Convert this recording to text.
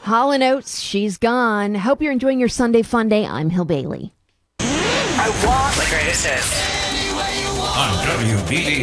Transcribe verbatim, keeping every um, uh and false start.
Hall and Oates, She's Gone. Hope you're enjoying your Sunday fun day. I'm Hill Bailey. I want the greatest hits. On W B D